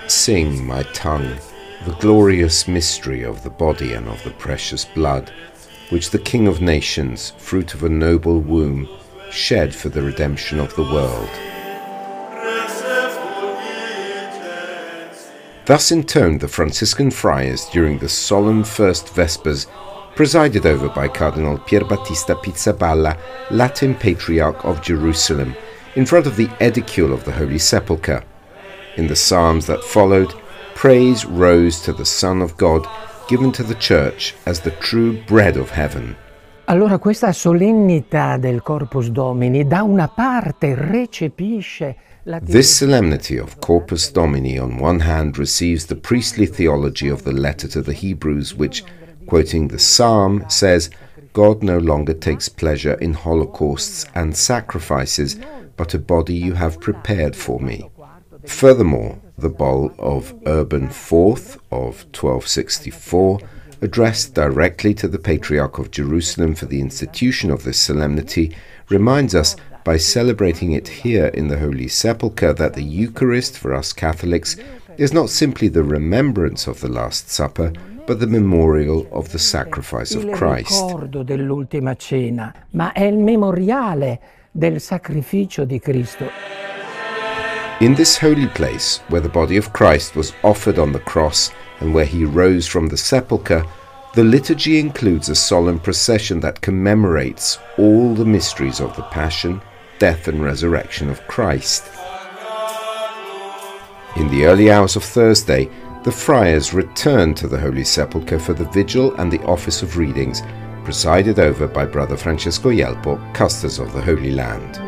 Sing, my tongue, the glorious mystery of the body and of the precious blood, which the King of Nations, fruit of a noble womb, shed for the redemption of the world. Thus intoned the Franciscan friars during the solemn first Vespers, presided over by Cardinal Pierbattista Pizzaballa, Latin Patriarch of Jerusalem, in front of the edicule of the Holy Sepulchre. In the psalms that followed, praise rose to the Son of God, given to the Church as the true bread of heaven. Allora questa solennità del Corpus Domini da una parte recepisce la This solemnity of Corpus Domini on one hand receives the priestly theology of the letter to the Hebrews, which, quoting the psalm, says, God no longer takes pleasure in holocausts and sacrifices, but a body you have prepared for me. Furthermore, the bull of Urban IV of 1264, addressed directly to the Patriarch of Jerusalem for the institution of this solemnity, reminds us, by celebrating it here in the Holy Sepulchre, that the Eucharist for us Catholics is not simply the remembrance of the Last Supper, but the memorial of the sacrifice of Christ. Il ricordo dell'ultima cena, ma è il memoriale del sacrificio di Cristo. In this holy place, where the body of Christ was offered on the cross and where he rose from the sepulchre, the liturgy includes a solemn procession that commemorates all the mysteries of the Passion, death and resurrection of Christ. In the early hours of Thursday, the friars returned to the Holy Sepulchre for the vigil and the office of readings, presided over by Brother Francesco Jelpo, Custos of the Holy Land.